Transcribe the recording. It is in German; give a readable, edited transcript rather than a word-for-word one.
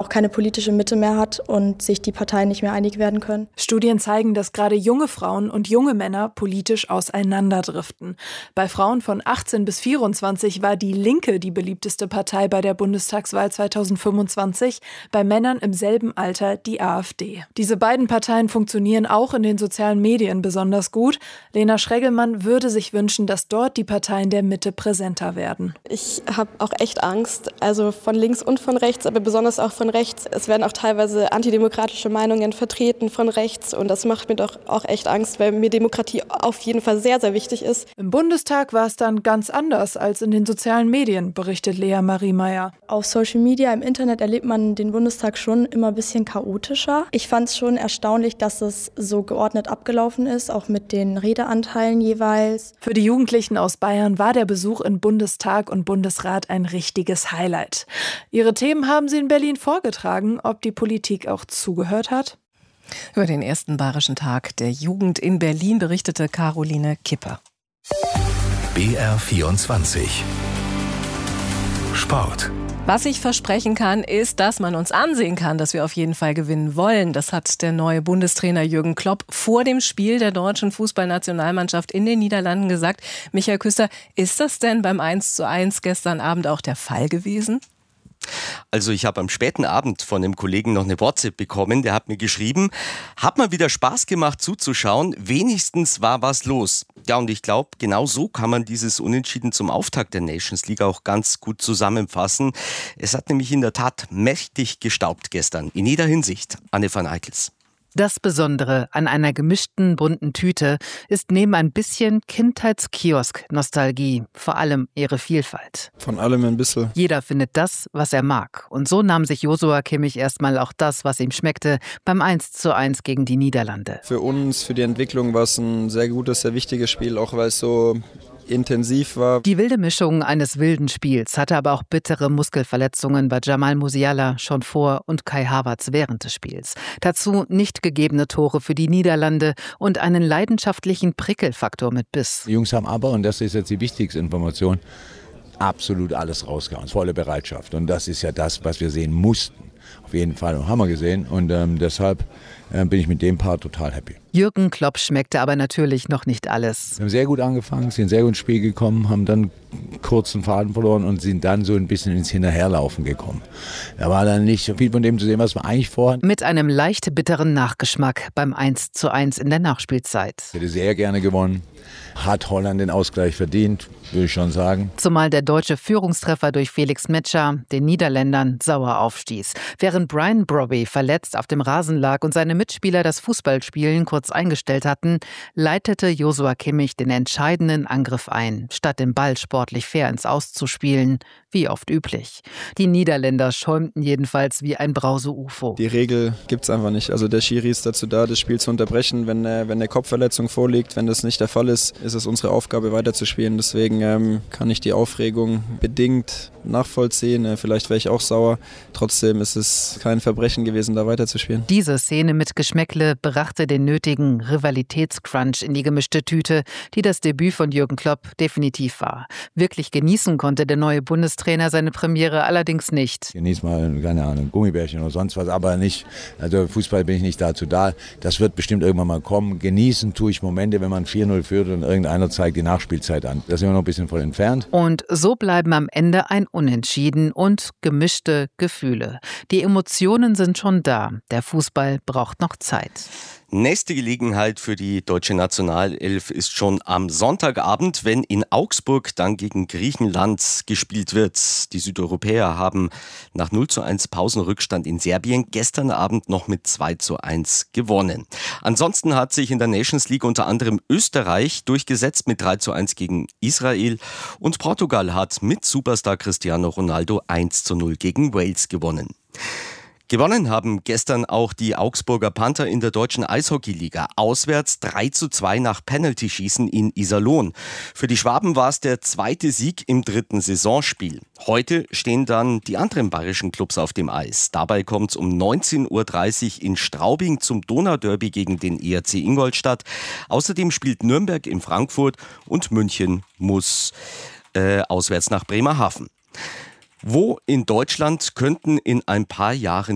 auch keine politische Mitte mehr hat und sich die Parteien nicht mehr einig werden können. Studien zeigen, dass gerade junge Frauen und junge Männer politisch auseinanderdriften. Bei Frauen von 18 bis 24 war die Linke die beliebteste Partei bei der Bundestagswahl 2025, bei Männern im selben Alter die AfD. Diese beiden Parteien funktionieren auch in den sozialen Medien besonders gut. Lena Schregelmann würde sich wünschen, dass dort die Parteien der Mitte präsenter werden. Ich habe auch echt Angst, also von links und von rechts, aber besonders auch von rechts. Es werden auch teilweise antidemokratische Meinungen vertreten von rechts und das macht mir doch auch echt Angst, weil mir Demokratie auf jeden Fall sehr, sehr wichtig ist. Im Bundestag war es dann ganz anders als in den sozialen Medien, berichtet Lea Marie Meyer. Auf Social Media, im Internet erlebt man den Bundestag schon immer ein bisschen chaotischer. Ich fand es schon erstaunlich, dass es so geordnet abgelaufen ist, auch mit den Redeanteilen jeweils. Für die Jugendlichen aus Bayern war der Besuch in Bundestag und Bundesrat ein richtiges Highlight. Ihre Themen haben sie in Berlin vorgetragen. Ob die Politik auch zugehört hat? Über den ersten Bayerischen Tag der Jugend in Berlin berichtete Caroline Kipper. BR24 Sport. Was ich versprechen kann, ist, dass man uns ansehen kann, dass wir auf jeden Fall gewinnen wollen. Das hat der neue Bundestrainer Jürgen Klopp vor dem Spiel der deutschen Fußballnationalmannschaft in den Niederlanden gesagt. Michael Küster, ist das denn beim 1:1 gestern Abend auch der Fall gewesen? Also ich habe am späten Abend von einem Kollegen noch eine WhatsApp bekommen, der hat mir geschrieben, hat mal wieder Spaß gemacht zuzuschauen, wenigstens war was los. Ja, und ich glaube, genau so kann man dieses Unentschieden zum Auftakt der Nations League auch ganz gut zusammenfassen. Es hat nämlich in der Tat mächtig gestaubt gestern, in jeder Hinsicht. Anne van Eickels. Das Besondere an einer gemischten bunten Tüte ist neben ein bisschen Kindheitskiosk-Nostalgie vor allem ihre Vielfalt. Von allem ein bisschen. Jeder findet das, was er mag. Und so nahm sich Joshua Kimmich erstmal auch das, was ihm schmeckte, beim 1:1 gegen die Niederlande. Für uns, für die Entwicklung war es ein sehr gutes, sehr wichtiges Spiel, auch weil es so intensiv war. Die wilde Mischung eines wilden Spiels hatte aber auch bittere Muskelverletzungen bei Jamal Musiala schon vor und Kai Havertz während des Spiels. Dazu nicht gegebene Tore für die Niederlande und einen leidenschaftlichen Prickelfaktor mit Biss. Die Jungs haben aber, und das ist jetzt die wichtigste Information, absolut alles rausgehauen, volle Bereitschaft. Und das ist ja das, was wir sehen mussten. Auf jeden Fall haben wir gesehen und deshalb bin ich mit dem Part total happy. Jürgen Klopp schmeckte aber natürlich noch nicht alles. Wir haben sehr gut angefangen, sind sehr gut ins Spiel gekommen, haben dann kurzen Faden verloren und sind dann so ein bisschen ins Hinterherlaufen gekommen. Da war dann nicht so viel von dem zu sehen, was wir eigentlich vorhatten. Mit einem leicht bitteren Nachgeschmack beim 1:1 in der Nachspielzeit. Ich hätte sehr gerne gewonnen. Hat Holland den Ausgleich verdient, würde ich schon sagen. Zumal der deutsche Führungstreffer durch Felix Metscher den Niederländern sauer aufstieß. Während Brian Brobby verletzt auf dem Rasen lag und seine Mitspieler das Fußballspielen kurz eingestellt hatten, leitete Joshua Kimmich den entscheidenden Angriff ein, statt den Ball sportlich fair ins Aus zu spielen, wie oft üblich. Die Niederländer schäumten jedenfalls wie ein Brause-UFO. Die Regel gibt es einfach nicht. Also der Schiri ist dazu da, das Spiel zu unterbrechen. Wenn eine Kopfverletzung vorliegt, wenn das nicht der Fall ist, ist es unsere Aufgabe, weiterzuspielen. Deswegen kann ich die Aufregung bedingt nachvollziehen. Vielleicht wäre ich auch sauer. Trotzdem ist es kein Verbrechen gewesen, da weiterzuspielen. Diese Szene mit Geschmäckle brachte den nötigen Rivalitätscrunch in die gemischte Tüte, die das Debüt von Jürgen Klopp definitiv war. Wirklich genießen konnte der neue Bundestrainer seine Premiere allerdings nicht. Genieß mal, keine Ahnung, Gummibärchen oder sonst was, aber nicht, also Fußball bin ich nicht dazu da. Das wird bestimmt irgendwann mal kommen. Genießen tue ich Momente, wenn man 4:0 führt und irgendeiner zeigt die Nachspielzeit an. Da sind wir noch ein bisschen von entfernt. Und so bleiben am Ende ein Unentschieden und gemischte Gefühle. Die Emotionen sind schon da. Der Fußball braucht noch Zeit. Nächste Gelegenheit für die deutsche Nationalelf ist schon am Sonntagabend, wenn in Augsburg dann gegen Griechenland gespielt wird. Die Südeuropäer haben nach 0:1 Pausenrückstand in Serbien gestern Abend noch mit 2:1 gewonnen. Ansonsten hat sich in der Nations League unter anderem Österreich durchgesetzt mit 3:1 gegen Israel und Portugal hat mit Superstar Cristiano Ronaldo 1:0 gegen Wales gewonnen. Gewonnen haben gestern auch die Augsburger Panther in der deutschen Eishockeyliga. Auswärts 3:2 nach Penaltyschießen in Iserlohn. Für die Schwaben war es der zweite Sieg im dritten Saisonspiel. Heute stehen dann die anderen bayerischen Clubs auf dem Eis. Dabei kommt es um 19:30 Uhr in Straubing zum Donauderby gegen den ERC Ingolstadt. Außerdem spielt Nürnberg in Frankfurt und München muss auswärts nach Bremerhaven. Wo in Deutschland könnten in ein paar Jahren